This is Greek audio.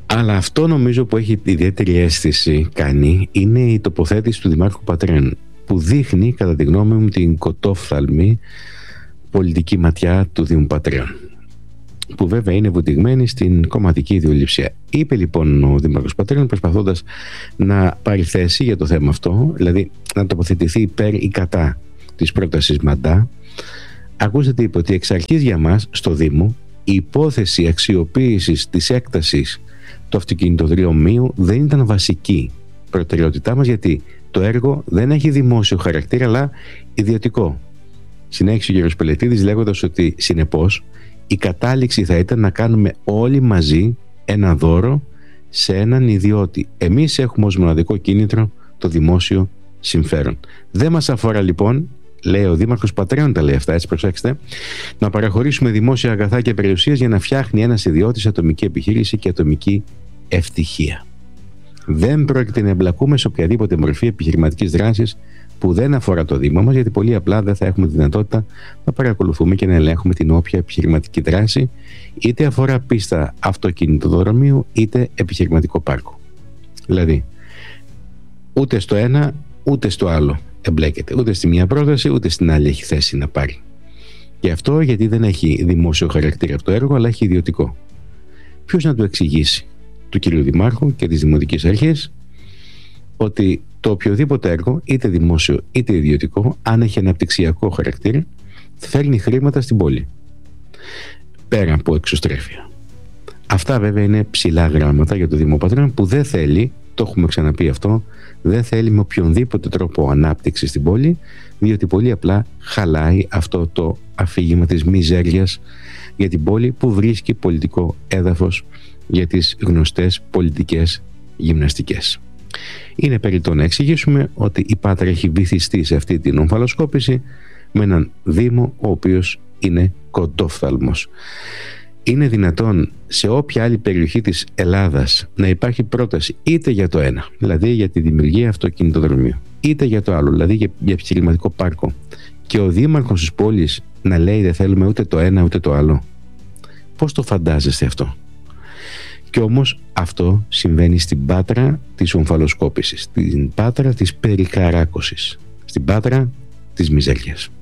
Αλλά αυτό νομίζω που έχει ιδιαίτερη αίσθηση κάνει είναι η τοποθέτηση του Δημάρχου Πατρέων, που δείχνει κατά τη γνώμη μου την κοτόφθαλμη πολιτική ματιά του Δήμου Πατρέων, που βέβαια είναι βουτυγμένη στην κομματική ιδεολειψία. Είπε λοιπόν ο Δήμαρχος Πατρέων, προσπαθώντας να πάρει θέση για το θέμα αυτό, δηλαδή να τοποθετηθεί υπέρ ή κατά της πρότασης Μαντά. Ακούστε τι είπε, ότι εξ αρχής για μας στο Δήμο η υπόθεση αξιοποίησης της έκτασης του αυτοκινητοδρομίου δεν ήταν βασική προτεραιότητά μας, γιατί το έργο δεν έχει δημόσιο χαρακτήρα αλλά ιδιωτικό. Συνέχισε ο κ. Πελετίδης λέγοντας ότι συνεπώς η κατάληξη θα ήταν να κάνουμε όλοι μαζί ένα δώρο σε έναν ιδιώτη. Εμείς έχουμε ως μοναδικό κίνητρο το δημόσιο συμφέρον. Δεν μας αφορά λοιπόν, λέει ο Δήμαρχος Πατρέων, τα λέει αυτά, έτσι προσέξτε, να παραχωρήσουμε δημόσια αγαθά και περιουσίες για να φτιάχνει ένας ιδιώτης ατομική επιχείρηση και ατομική ευτυχία. Δεν πρόκειται να εμπλακούμε σε οποιαδήποτε μορφή επιχειρηματικής δράσης που δεν αφορά το Δήμο μας, γιατί πολύ απλά δεν θα έχουμε τη δυνατότητα να παρακολουθούμε και να ελέγχουμε την όποια επιχειρηματική δράση, είτε αφορά πίστα αυτοκινητοδρομίου είτε επιχειρηματικό πάρκο. Δηλαδή, ούτε στο ένα ούτε στο άλλο εμπλέκεται, ούτε στη μία πρόταση ούτε στην άλλη έχει θέση να πάρει. Και αυτό γιατί δεν έχει δημόσιο χαρακτήρα αυτό το έργο, αλλά έχει ιδιωτικό. Ποιος να του εξηγήσει του κ. Δημάρχου και της Δημοτικής Αρχής ότι το οποιοδήποτε έργο, είτε δημόσιο είτε ιδιωτικό, αν έχει αναπτυξιακό χαρακτήρα, φέρνει χρήματα στην πόλη, πέρα από εξωστρέφεια. Αυτά βέβαια είναι ψηλά γράμματα για το Δήμο Πατρέων, που δεν θέλει, το έχουμε ξαναπεί αυτό, δεν θέλει με οποιονδήποτε τρόπο ανάπτυξη στην πόλη, διότι πολύ απλά χαλάει αυτό το αφήγημα της μιζέριας για την πόλη, που βρίσκει πολιτικό έδαφος για τις γνωστές πολιτικές γυμναστικές. Είναι περιττό να εξηγήσουμε ότι η Πάτρα έχει βυθιστεί σε αυτή την ομφαλοσκόπηση με έναν Δήμο ο οποίος είναι κοντόφθαλμος. Είναι δυνατόν σε όποια άλλη περιοχή της Ελλάδας να υπάρχει πρόταση είτε για το ένα, δηλαδή για τη δημιουργία αυτοκινητοδρομίου, είτε για το άλλο, δηλαδή για επιχειρηματικό πάρκο, και ο δήμαρχος της πόλης να λέει δεν θέλουμε ούτε το ένα ούτε το άλλο? Πώς το φαντάζεστε αυτό? Και όμως αυτό συμβαίνει στην Πάτρα της ομφαλοσκόπησης, στην Πάτρα της περικαράκωσης, στην Πάτρα της μιζέριας.